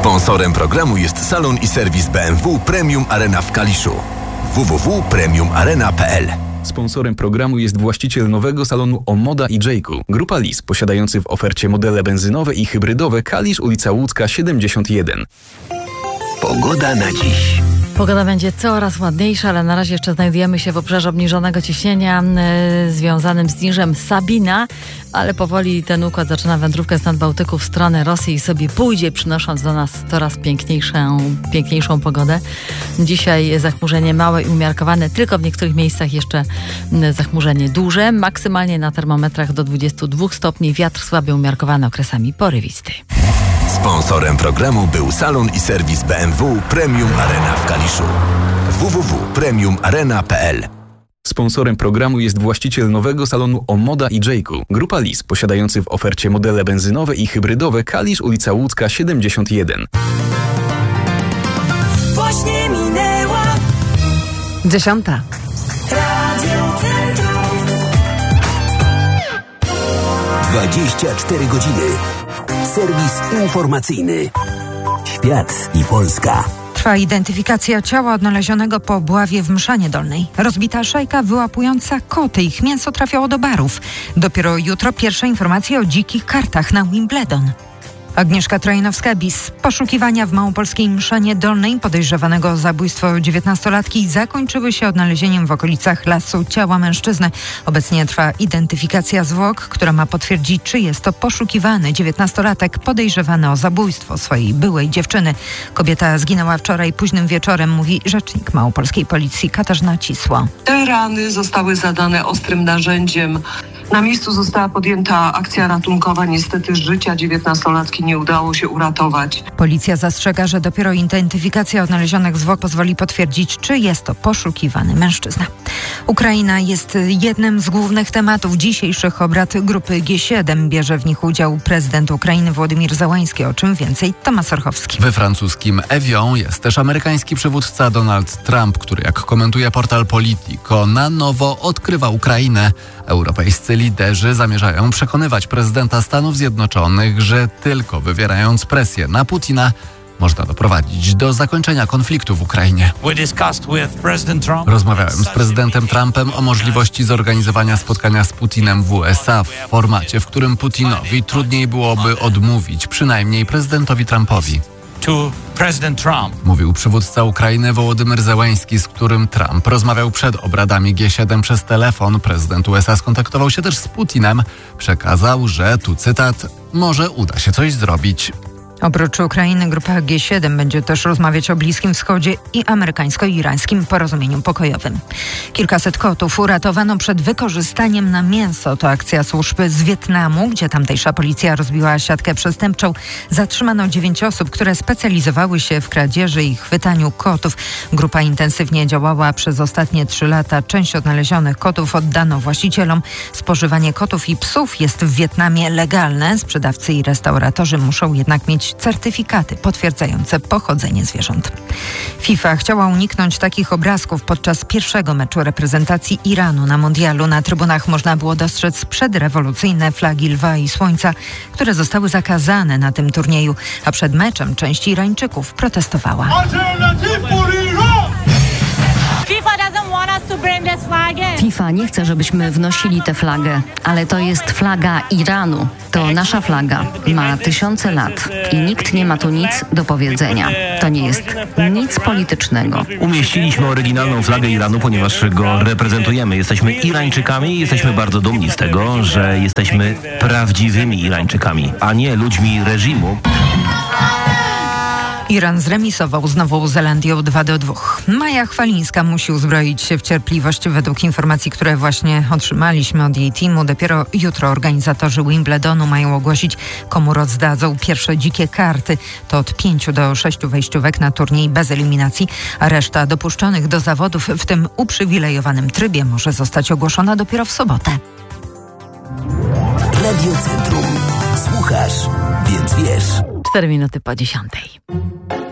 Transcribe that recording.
Sponsorem programu jest salon i serwis BMW Premium Arena w Kaliszu. www.premiumarena.pl. Sponsorem programu jest właściciel nowego salonu Omoda i Jayku. Grupa Lis, posiadający w ofercie modele benzynowe i hybrydowe. Kalisz, ulica Łódzka 71. Pogoda na dziś. Pogoda będzie coraz ładniejsza, ale na razie jeszcze znajdujemy się w obszarze obniżonego ciśnienia związanym z niżem Sabina, ale powoli ten układ zaczyna wędrówkę z Nadbałtyku w stronę Rosji i sobie pójdzie, przynosząc do nas coraz piękniejszą pogodę. Dzisiaj zachmurzenie małe i umiarkowane, tylko w niektórych miejscach jeszcze zachmurzenie duże, maksymalnie na termometrach do 22 stopni, wiatr słaby umiarkowany, okresami porywisty. Sponsorem programu był salon i serwis BMW Premium Arena w Kaliszu. www.premiumarena.pl. Sponsorem programu jest właściciel nowego salonu Omoda i Jayku. Grupa Lis, posiadający w ofercie modele benzynowe i hybrydowe. Kalisz, ulica Łódzka 71. Właśnie minęła 10. Radio Centrum. 24 godziny. Serwis informacyjny. Świat i Polska. Trwa identyfikacja ciała odnalezionego po obławie w Mszanie Dolnej. Rozbita szajka wyłapująca koty. Ich mięso trafiało do barów. Dopiero jutro pierwsze informacje o dzikich kartach na Wimbledon. Agnieszka Trojanowska-Bis. Poszukiwania w małopolskiej Mszanie Dolnej podejrzewanego o zabójstwo 19-latki zakończyły się odnalezieniem w okolicach lasu ciała mężczyzny. Obecnie trwa identyfikacja zwłok, która ma potwierdzić, czy jest to poszukiwany 19-latek podejrzewany o zabójstwo swojej byłej dziewczyny. Kobieta zginęła wczoraj późnym wieczorem, mówi rzecznik małopolskiej policji Katarzyna Cisło. Te rany zostały zadane ostrym narzędziem. Na miejscu została podjęta akcja ratunkowa. Niestety życia 19-latki nie udało się uratować. Policja zastrzega, że dopiero identyfikacja odnalezionych zwłok pozwoli potwierdzić, czy jest to poszukiwany mężczyzna. Ukraina jest jednym z głównych tematów dzisiejszych obrad grupy G7. Bierze w nich udział prezydent Ukrainy Władimir Zełański, o czym więcej Tomasz Orchowski. We francuskim Evian jest też amerykański przywódca Donald Trump, który, jak komentuje portal Politico, na nowo odkrywa Ukrainę. Europejscy liderzy zamierzają przekonywać prezydenta Stanów Zjednoczonych, że tylko wywierając presję na Putina można doprowadzić do zakończenia konfliktu w Ukrainie. Rozmawiałem z prezydentem Trumpem o możliwości zorganizowania spotkania z Putinem w USA w formacie, w którym Putinowi trudniej byłoby odmówić, przynajmniej prezydentowi Trumpowi. Mówił przywódca Ukrainy Wołodymyr Zełański, z którym Trump rozmawiał przed obradami G7 przez telefon. Prezydent USA skontaktował się też z Putinem. Przekazał, że, tu cytat, może uda się coś zrobić. Oprócz Ukrainy grupa G7 będzie też rozmawiać o Bliskim Wschodzie i amerykańsko-irańskim porozumieniu pokojowym. Kilkaset kotów uratowano przed wykorzystaniem na mięso. To akcja służb z Wietnamu, gdzie tamtejsza policja rozbiła siatkę przestępczą. Zatrzymano 9 osób, które specjalizowały się w kradzieży i chwytaniu kotów. Grupa intensywnie działała przez ostatnie 3 lata. Część odnalezionych kotów oddano właścicielom. Spożywanie kotów i psów jest w Wietnamie legalne. Sprzedawcy i restauratorzy muszą jednak mieć certyfikaty potwierdzające pochodzenie zwierząt. FIFA chciała uniknąć takich obrazków podczas pierwszego meczu reprezentacji Iranu na mundialu. Na trybunach można było dostrzec przedrewolucyjne flagi lwa i słońca, które zostały zakazane na tym turnieju, a przed meczem część Irańczyków protestowała. FIFA nie chce, żebyśmy wnosili tę flagę, ale to jest flaga Iranu. To nasza flaga. Ma tysiące lat i nikt nie ma tu nic do powiedzenia. To nie jest nic politycznego. Umieściliśmy oryginalną flagę Iranu, ponieważ go reprezentujemy. Jesteśmy Irańczykami i jesteśmy bardzo dumni z tego, że jesteśmy prawdziwymi Irańczykami, a nie ludźmi reżimu. Iran zremisował z Nową Zelandią 2-2. Maja Chwalińska musi uzbroić się w cierpliwość. Według informacji, które właśnie otrzymaliśmy od jej teamu, dopiero jutro organizatorzy Wimbledonu mają ogłosić, komu rozdadzą pierwsze dzikie karty. To od 5 do 6 wejściówek na turniej bez eliminacji, a reszta dopuszczonych do zawodów w tym uprzywilejowanym trybie może zostać ogłoszona dopiero w sobotę. Radio Centrum. Słuchasz, więc wiesz. 4 minuty po 10.